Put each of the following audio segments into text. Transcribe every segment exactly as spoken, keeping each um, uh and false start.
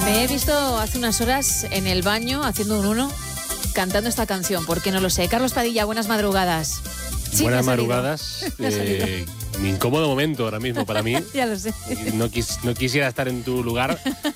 Me he visto hace unas horas en el baño haciendo un uno cantando esta canción, porque no lo sé. Carlos Padilla, buenas madrugadas. Sí, buenas madrugadas. Eh, un incómodo momento ahora mismo para mí. Ya lo sé. No, quis, no quisiera estar en tu lugar,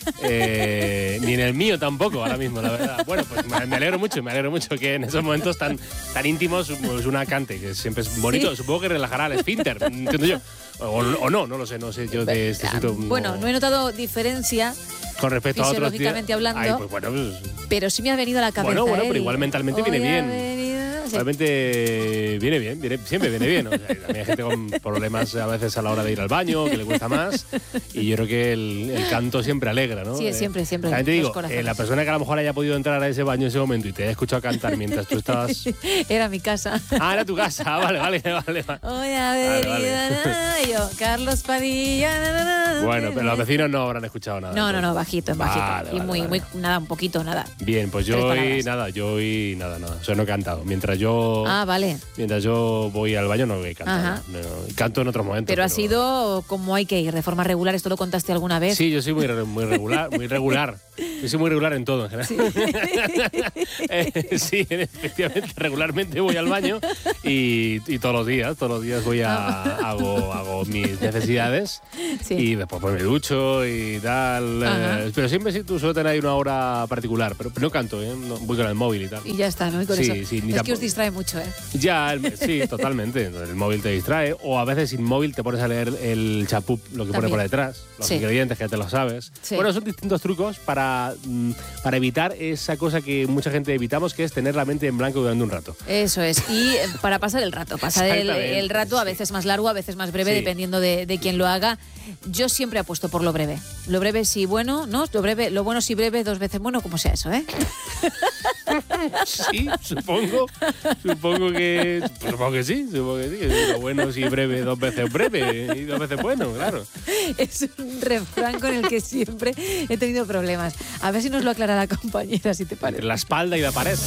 eh, ni en el mío tampoco ahora mismo, la verdad. Bueno, pues me, me alegro mucho, me alegro mucho que en esos momentos tan, tan íntimos pues una cante, que siempre es bonito. ¿Sí? Supongo que relajará al esfínter, entiendo yo. O, o no, no lo sé, no sé yo de este asunto. Bueno, no, no he notado diferencia con respecto a otros días. Fisiológicamente hablando. Ay, pues bueno, pues, pero sí me ha venido a la cabeza. Bueno, bueno, ¿eh? pero igual mentalmente Hoy viene bien. Venido, sí. Realmente viene bien, viene, siempre viene bien. O sea, también hay gente con problemas a veces a la hora de ir al baño, que le cuesta más. Y yo creo que el, el canto siempre alegra, ¿no? Sí, siempre, siempre. También te digo, eh, la persona que a lo mejor haya podido entrar a ese baño en ese momento y te haya escuchado cantar mientras tú estabas... Era mi casa. Ah, era tu casa. Ah, vale, vale, vale. vale. Hoy ha venido, vale, vale. Yo, Carlos Padilla. Na, na, na, bueno, pero los vecinos no habrán escuchado nada. No, no, no, bajito, en bajito. Vale, y vale, muy, vale. muy, nada, un poquito, nada. Bien, pues yo hoy, nada, yo hoy, nada, nada. O sea, no he cantado. Mientras yo... Ah, vale. Mientras yo voy al baño no voy a cantar. No, canto en otros momentos. Pero, pero ha sido como hay que ir, de forma regular. ¿Esto lo contaste alguna vez? Sí, yo soy muy, muy regular, muy regular. Yo soy muy regular en todo, en general. Sí, eh, sí efectivamente, regularmente voy al baño y, y todos los días, todos los días voy a hago, hago mis necesidades sí. Y después pues me ducho y tal. Eh, pero siempre sí, tú suelo tener ahí una hora particular, pero, pero no canto, ¿eh? No, voy con el móvil y tal. Y ya está, ¿no? Y con sí, eso. Sí, es que os distrae mucho, ¿eh? Ya, el, sí, totalmente. El móvil te distrae. O a veces sin móvil te pones a leer el chapup, lo que También. pone por detrás, los sí. ingredientes que ya te lo sabes. Sí. Bueno, son distintos trucos para, para evitar esa cosa que mucha gente evitamos, que es tener la mente en blanco durante un rato. Eso es. Y para pasar el rato. Pasar el, el rato, a veces más largo, a veces más breve, sí. dependiendo de, de quién lo haga. Yo siempre apuesto por lo breve. Lo breve sí bueno, ¿no? Lo breve, lo bueno sí breve, dos veces bueno, como sea eso, ¿eh? Sí, supongo. Supongo que. Supongo que sí, supongo que sí. Lo bueno sí breve, dos veces breve y dos veces bueno, claro. Es un refrán con el que siempre he tenido problemas. A ver si nos lo aclara la compañera, si te parece. La espalda y la pared.